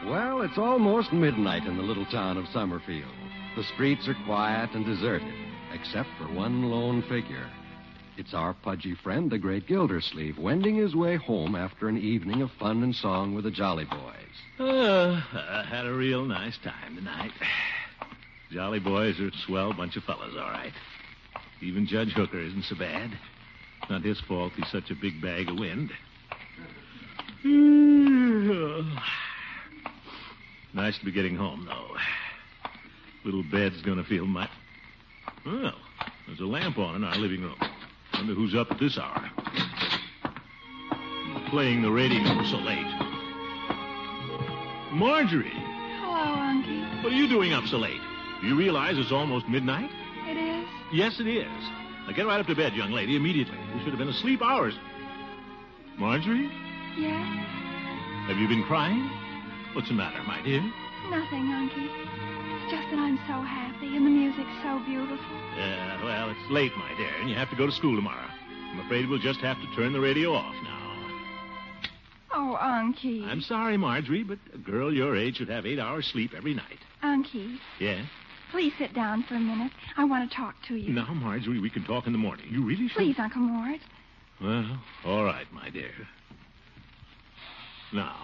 Well, it's almost midnight in the little town of Summerfield. The streets are quiet and deserted, except for one lone figure. It's our pudgy friend, the great Gildersleeve, wending his way home after an evening of fun and song with the Jolly Boys. I had a real nice time tonight. Jolly Boys are a swell bunch of fellas, all right. Even Judge Hooker isn't so bad. Not his fault he's such a big bag of wind. Nice to be getting home, though. Little bed's gonna feel my... Well, there's a lamp on in our living room. Wonder who's up at this hour. Playing the radio so late. Marjorie! Hello, Unky. What are you doing up so late? Do you realize it's almost midnight? It is? Yes, it is. Now get right up to bed, young lady, immediately. You should have been asleep hours. Marjorie? Yes? Have you been crying? What's the matter, my dear? Nothing, Unky. It's just that I'm so happy and the music's so beautiful. Well, it's late, my dear, and you have to go to school tomorrow. I'm afraid we'll just have to turn the radio off now. Oh, Unky. I'm sorry, Marjorie, but a girl your age should have 8 hours sleep every night. Unky. Yeah? Please sit down for a minute. I want to talk to you. Now, Marjorie, we can talk in the morning. You really should. Please, Uncle Mort. Well, all right, my dear. Now.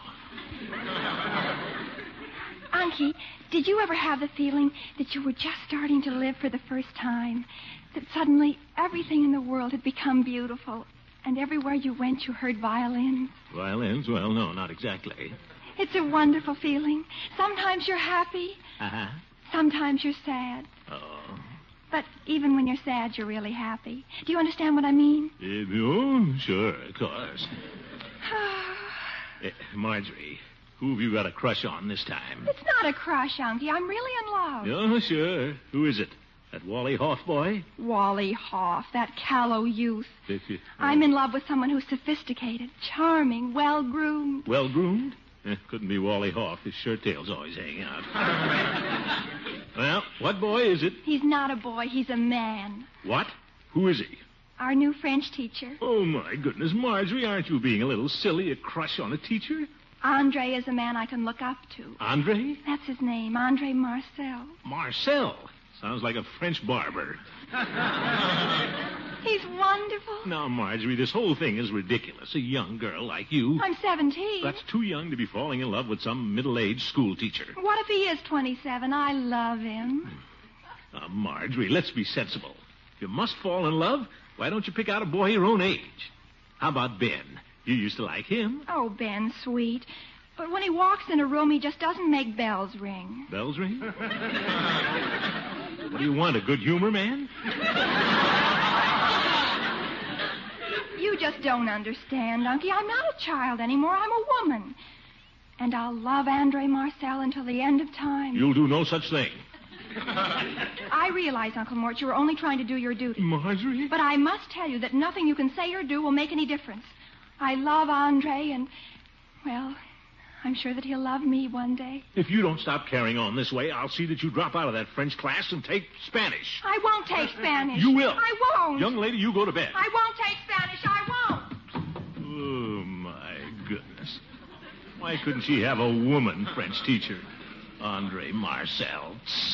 Unky, did you ever have the feeling that you were just starting to live for the first time? That suddenly everything in the world had become beautiful, and everywhere you went you heard violins? Violins? Well, no, not exactly. It's a wonderful feeling. Sometimes you're happy. Uh-huh. Sometimes you're sad. Oh. But even when you're sad, you're really happy. Do you understand what I mean? Oh, sure, of course. Marjorie, who have you got a crush on this time? It's not a crush, Unky. I'm really in love. Oh, sure. Who is it? That Wally Hoff boy? Wally Hoff, that callow youth. I'm in love with someone who's sophisticated, charming, well-groomed. Well-groomed? Couldn't be Wally Hoff. His shirt tail's always hanging out. Well, what boy is it? He's not a boy. He's a man. What? Who is he? Our new French teacher. Oh, my goodness, Marjorie, aren't you being a little silly? A crush on a teacher? Andre is a man I can look up to. Andre? That's his name, Andre Marcel. Marcel? Sounds like a French barber. He's wonderful. Now, Marjorie, this whole thing is ridiculous. A young girl like you... I'm 17. That's too young to be falling in love with some middle-aged school teacher. What if he is 27? I love him. Now, Marjorie, let's be sensible. If you must fall in love, why don't you pick out a boy your own age? How about Ben? You used to like him. Oh, Ben's sweet. But when he walks in a room, he just doesn't make bells ring. Bells ring? What do you want, a good humor man? You just don't understand, Unky. I'm not a child anymore. I'm a woman. And I'll love Andre Marcel until the end of time. You'll do no such thing. I realize, Uncle Mort, you were only trying to do your duty. Marjorie? But I must tell you that nothing you can say or do will make any difference. I love Andre, and, well, I'm sure that he'll love me one day. If you don't stop carrying on this way, I'll see that you drop out of that French class and take Spanish. I won't take Spanish. You will. I won't. Young lady, you go to bed. I won't take Spanish. I won't. Oh, my goodness. Why couldn't she have a woman French teacher? Andre Marcel.